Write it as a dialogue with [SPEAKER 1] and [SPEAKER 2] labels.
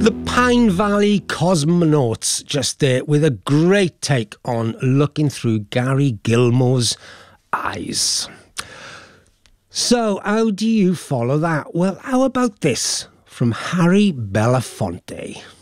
[SPEAKER 1] The Pine Valley Cosmonauts just there with a great take on Looking Through Gary Gilmore's Eyes. So how do you follow that? Well, how about this from Harry Belafonte?